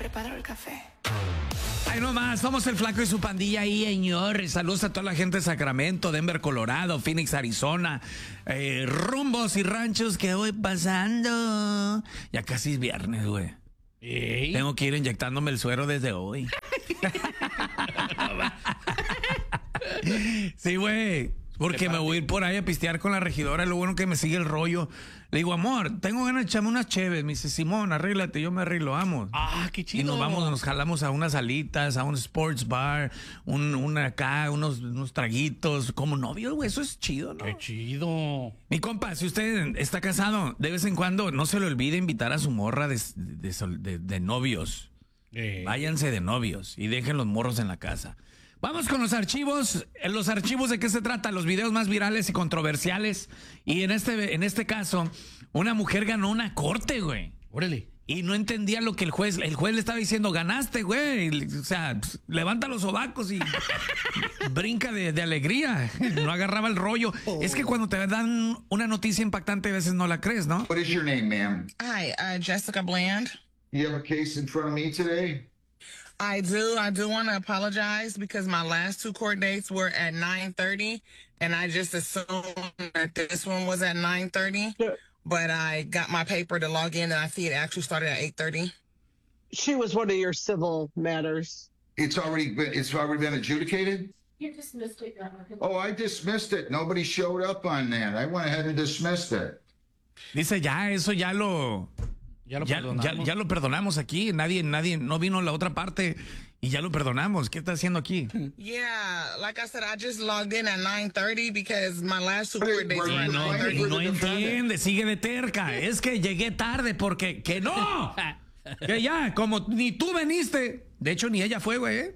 preparo el café. Ay, no más, somos el Flaco y su pandilla ahí, señor. Saludos a toda la gente de Sacramento, Denver, Colorado, Phoenix, Arizona, rumbos y ranchos que voy pasando. Ya casi es viernes, güey. Tengo que ir inyectándome el suero desde hoy. Sí, güey. Porque me voy a ir por ahí a pistear con la regidora. Lo bueno que me sigue el rollo. Le digo, amor, tengo ganas de echarme unas cheves. Me dice, Simón, arréglate, yo me arreglo, vamos. Ah, qué chido. Y nos vamos, nos jalamos a unas salitas, a un sports bar, unos traguitos, como novios, güey. Eso es chido, ¿no? Qué chido. Mi compa, si usted está casado, de vez en cuando no se le olvide invitar a su morra de novios. Váyanse de novios y dejen los morros en la casa. Vamos con los archivos. ¿Los archivos de qué se trata? Los videos más virales y controversiales. Y en este caso, una mujer ganó una corte, güey. Órale. Y no entendía lo que el juez le estaba diciendo. Ganaste, güey. O sea, levanta los sobacos y brinca de alegría. No agarraba el rollo. Es que cuando te dan una noticia impactante, a veces no la crees, ¿no? What is your name, ma'am? Hi, Jessica Bland. You have a case in front of me today? I do want to apologize because my last two court dates were at 9:30, and I just assumed that this one was at 9:30. But I got my paper to log in, and I see it actually started at 8:30. She was one of your civil matters. It's already been adjudicated? You dismissed it. Oh, I dismissed it. Nobody showed up on that. I went ahead and dismissed it. Dice, eso ya lo perdonamos aquí. Nadie, no vino la otra parte y ya lo perdonamos. ¿Qué está haciendo aquí? Yeah, like I said, I just logged in at 9:30 because my last two court dates were at 9:30. No entiende, sigue de terca. Es que llegué tarde porque que no. Que ya, como ni tú veniste. De hecho, ni ella fue, güey.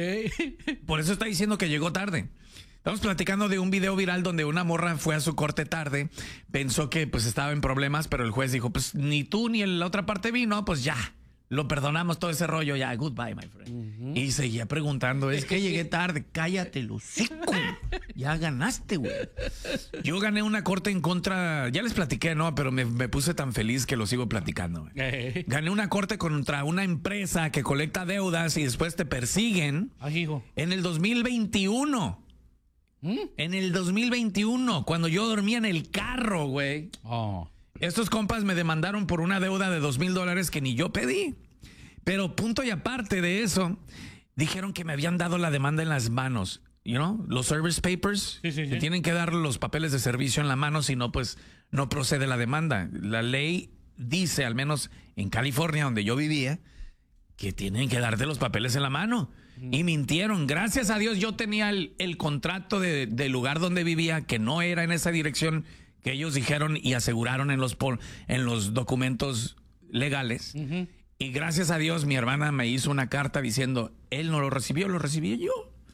Por eso está diciendo que llegó tarde. Estamos platicando de un video viral donde una morra fue a su corte tarde, pensó que pues estaba en problemas, pero el juez dijo, pues ni tú ni la otra parte vino, pues ya, lo perdonamos todo ese rollo, ya, goodbye, my friend. Y seguía preguntando, es que llegué tarde, cállate, el hocico, ya ganaste, güey. Yo gané una corte en contra, ya les platiqué, ¿no? Pero me puse tan feliz que lo sigo platicando, güey. Gané una corte contra una empresa que colecta deudas y después te persiguen en el 2021. En el 2021, cuando yo dormía en el carro, güey. Estos compas me demandaron por una deuda de $2,000 que ni yo pedí. Pero punto y aparte de eso, dijeron que me habían dado la demanda en las manos. Los service papers. Sí. Que tienen que dar los papeles de servicio en la mano, si no, pues no procede la demanda. La ley dice, al menos en California, donde yo vivía, que tienen que darte los papeles en la mano. Y mintieron. Gracias a Dios yo tenía el contrato del lugar donde vivía, que no era en esa dirección que ellos dijeron y aseguraron en los documentos legales. Y gracias a Dios mi hermana me hizo una carta diciendo, él no lo recibió, lo recibí yo.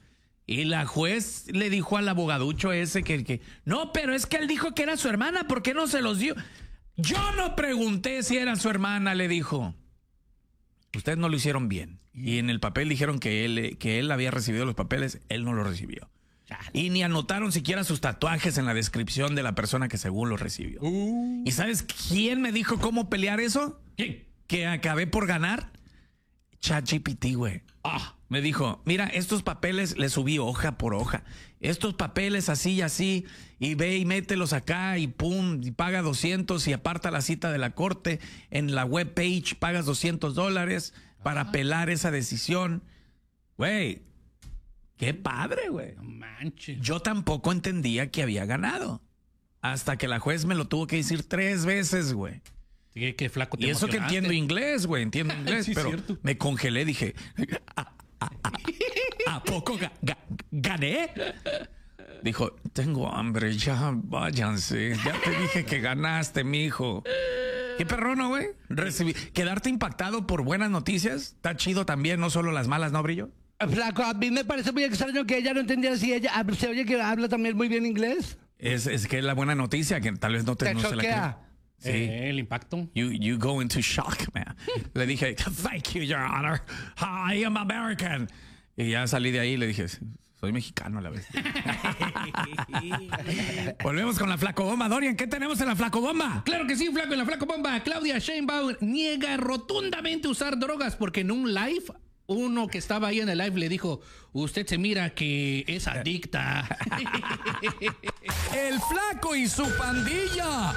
Y la juez le dijo al abogaducho ese que no, pero es que él dijo que era su hermana, ¿por qué no se los dio? Yo no pregunté si era su hermana, le dijo. Ustedes no lo hicieron bien. Y en el papel dijeron que él había recibido los papeles, él no los recibió. Y ni anotaron siquiera sus tatuajes en la descripción de la persona que según los recibió. ¿Y sabes quién me dijo cómo pelear eso? ¿Quién? Que acabé por ganar. ChatGPT, güey. Me dijo, mira, estos papeles le subí hoja por hoja. Estos papeles así y así, y ve y mételos acá y pum, y paga 200 y aparta la cita de la corte. En la webpage pagas $200 para apelar esa decisión. Güey, qué padre, güey. No manches. Yo tampoco entendía que había ganado. Hasta que la juez me lo tuvo que decir 3 veces, güey. Sí, qué flaco te Y eso que emocionaste. entiendo inglés, güey, entiendo inglés, Sí, pero cierto. me congelé, dije, ¿a poco gané? Dijo, tengo hambre, ya váyanse, ya te dije que ganaste, mijo. Qué perrono, güey. Quedarte impactado por buenas noticias, está chido también, no solo las malas, ¿no, Brillo? Flaco, a mí me parece muy extraño que ella no entendiera si ella se oye que habla también muy bien inglés. Es que es la buena noticia, que tal vez no Te no se la choquea. cree. Sí. El impacto. You go into shock, man. Le dije, thank you, Your Honor. I am American. Y ya salí de ahí y le dije, Soy mexicano a la vez. Volvemos con la flacobomba. Dorian, ¿qué tenemos en la flacobomba? Claro que sí, flaco, en la flaco bomba. Claudia Sheinbaum niega rotundamente usar drogas porque en un live, uno que estaba ahí en el live le dijo, usted se mira que es adicta. El flaco y su pandilla.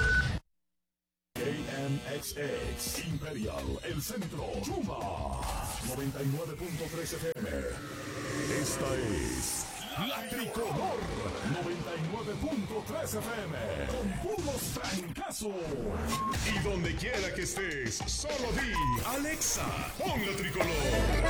KMXX Imperial, El Centro, Chuma 99.3 FM. Esta es La Tricolor 99.3 FM con puros trancazos. Y donde quiera que estés, solo di Alexa, pon La Tricolor.